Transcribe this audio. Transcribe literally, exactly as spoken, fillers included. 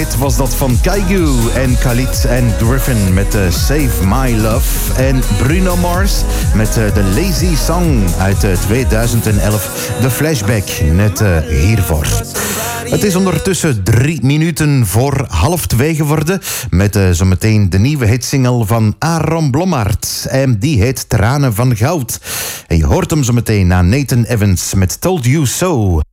hit was dat van Kaigu en Khalid en Griffin met uh, Save My Love. En Bruno Mars met uh, de Lazy Song uit uh, tweeduizend elf. De flashback net uh, hiervoor. Het is ondertussen drie minuten voor half twee geworden. Met uh, zometeen de nieuwe hitsingle van Aaron Blommaert. En die heet Tranen van Goud. En je hoort hem zometeen na Nathan Evans met Told You So.